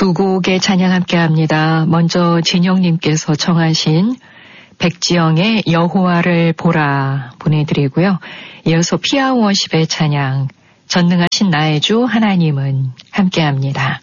두 곡의 찬양 함께합니다. 먼저 진영님께서 청하신 백지영의 여호와를 보라 보내드리고요. 이어서 피아워십의 찬양 전능하신 나의 주 하나님은 함께합니다.